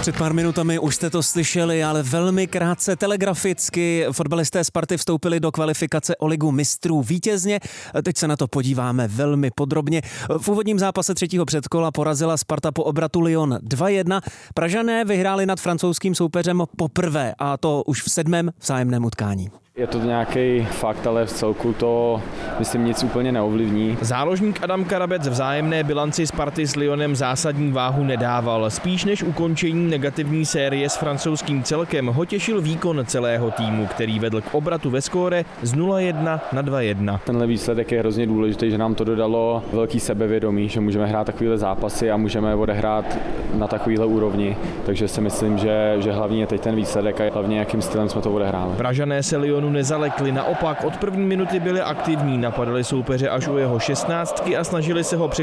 Před pár minutami už jste to slyšeli, ale velmi krátce telegraficky fotbalisté Sparty vstoupili do kvalifikace o Ligu mistrů vítězně. Teď se na to podíváme velmi podrobně. V úvodním zápase třetího předkola porazila Sparta po obratu Lyon 2-1. Pražané vyhráli nad francouzským soupeřem poprvé, a to už v 7. vzájemném utkání. Je to nějaký fakt, ale v celku to, myslím, nic úplně neovlivní. Záložník Adam Karabec vzájemné bilanci Sparty s Lyonem zásadní váhu nedával. Spíš než ukončení negativní série s francouzským celkem ho těšil výkon celého týmu, který vedl k obratu ve skóre z 0-1 na 2-1. Tenhle výsledek je hrozně důležitý, že nám to dodalo velký sebevědomí, že můžeme hrát takovýhle zápasy a můžeme odehrát na takovýhle úrovni. Takže si myslím, že hlavně je teď ten výsledek a hlavně jakým stylem jsme to odehráli. Pražané se Lyonu nezalekli, naopak od první minuty byli aktivní, napadali soupeře až u jeho 16 a snažili se ho překvapit